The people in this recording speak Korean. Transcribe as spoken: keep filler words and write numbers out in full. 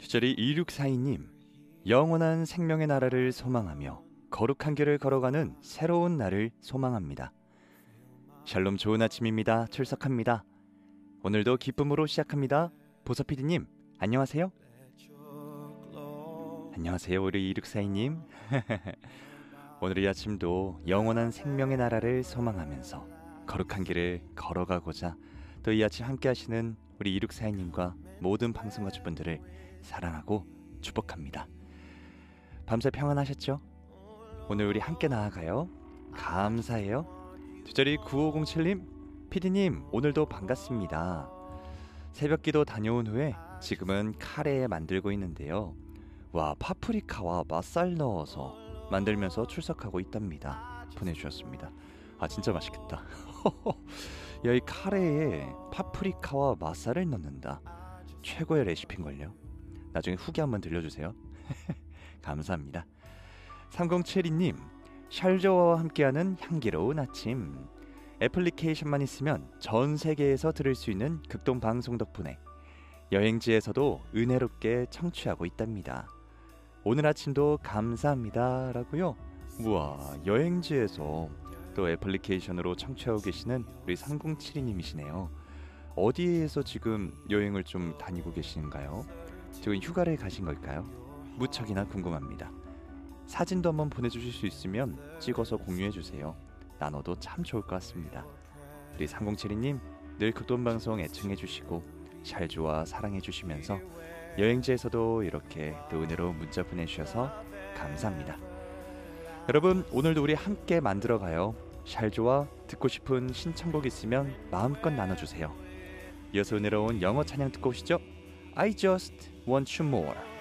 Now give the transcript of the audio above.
주저리 이육사이 님, 영원한 생명의 나라를 소망하며 거룩한 길을 걸어가는 새로운 날을 소망합니다. 샬롬, 좋은 아침입니다. 출석합니다. 오늘도 기쁨으로 시작합니다. 보서피디님, 안녕하세요. 안녕하세요, 우리 이육사이 님. 오늘 이 아침도 영원한 생명의 나라를 소망하면서 거룩한 길을 걸어가고자 또 이 아침 함께 하시는 우리 이육사이 님과 모든 방송가족분들을 사랑하고 축복합니다. 밤새 평안하셨죠? 오늘 우리 함께 나아가요. 감사해요. 주저리 구오공칠 님, 피디님 오늘도 반갑습니다. 새벽기도 다녀온 후에 지금은 카레 만들고 있는데요. 와, 파프리카와 맛살 넣어서 만들면서 출석하고 있답니다. 보내주셨습니다. 아, 진짜 맛있겠다. 야, 이 카레에 파프리카와 맛살을 넣는다. 최고의 레시피인걸요. 나중에 후기 한번 들려주세요. 감사합니다. 삼공칠이 님, 샬저와 함께하는 향기로운 아침. 애플리케이션만 있으면 전 세계에서 들을 수 있는 극동 방송 덕분에 여행지에서도 은혜롭게 청취하고 있답니다. 오늘 아침도 감사합니다 라고요. 우와, 여행지에서 또 애플리케이션으로 청취하고 계시는 우리 삼공칠이 님이시네요. 어디에서 지금 여행을 좀 다니고 계시는가요? 지금 휴가를 가신 걸까요? 무척이나 궁금합니다. 사진도 한번 보내주실 수 있으면 찍어서 공유해주세요. 나눠도 참 좋을 것 같습니다. 우리 삼공칠이 님, 늘 극동방송 애청해주시고 샬주와 사랑해주시면서 여행지에서도 이렇게 또 은혜로운 문자 보내주셔서 감사합니다. 여러분, 오늘도 우리 함께 만들어가요. 샬주와 듣고 싶은 신청곡 있으면 마음껏 나눠주세요. 이어서 은혜로운 영어 찬양 듣고 오시죠. I just want you more.